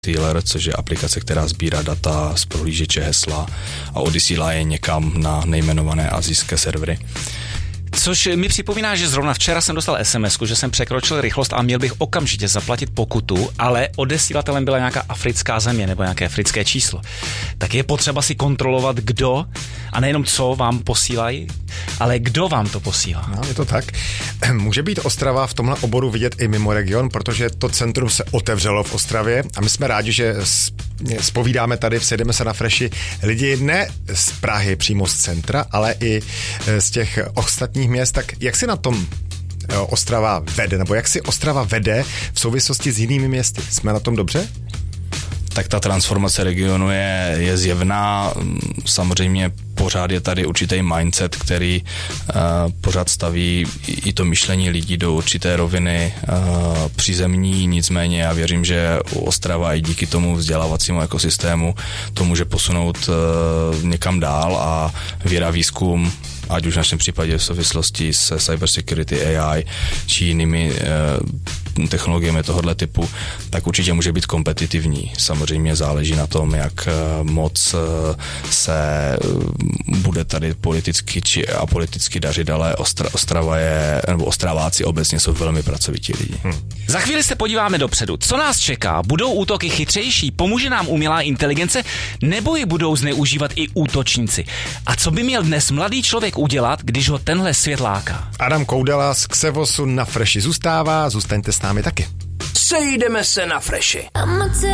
Sealer, což je aplikace, která sbírá data z prohlížeče hesla a odesílá je někam na nejmenované asijské servery. Což mi připomíná, že zrovna včera jsem dostal SMS-ku, že jsem překročil rychlost a měl bych okamžitě zaplatit pokutu, ale odesílatelem byla nějaká africká země nebo nějaké africké číslo. Tak je potřeba si kontrolovat, kdo, a nejenom co vám posílají, ale kdo vám to posílá. No, je to tak. Může být Ostrava v tomhle oboru vidět i mimo region, protože to centrum se otevřelo v Ostravě a my jsme rádi, že zpovídáme tady v Sejdeme se na Freši lidi ne z Prahy přímo z centra, ale i z těch ostatních měst. Tak jak si na tom Ostrava vede, nebo jak si Ostrava vede v souvislosti s jinými městy? Jsme na tom dobře? Tak ta transformace regionu je zjevná. Samozřejmě pořád je tady určitý mindset, který pořád staví i to myšlení lidí do určité roviny přízemní, nicméně já věřím, že Ostrava i díky tomu vzdělávacímu ekosystému to může posunout někam dál a věda, výzkum, ať už v našem případě v souvislosti se cybersecurity, AI či jinými technologiemi tohoto typu, tak určitě může být kompetitivní. Samozřejmě záleží na tom, jak moc se bude tady politicky či apoliticky dařit, ale Ostrava nebo Ostraváci obecně jsou velmi pracovití lidi. Za chvíli se podíváme dopředu. Co nás čeká? Budou útoky chytřejší? Pomůže nám umělá inteligence? Nebo ji budou zneužívat i útočníci? A co by měl dnes mladý člověk udělat, když ho tenhle svět láká? Adam Koudela z Xevosu na Freši zůstává, zůstaňte s námi taky. Sejdeme se na Freši.